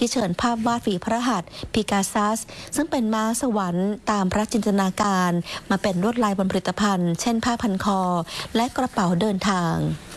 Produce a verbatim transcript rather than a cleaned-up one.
ที่เชิญภาพวาดฝีพระหัตถ์พิกาซัสซึ่งเป็นม้าสวรรค์ตามพระจินตนาการมาเป็นลวดลายบนผลิตภัณฑ์เช่นผ้าพันคอและกระเป๋าเดินทาง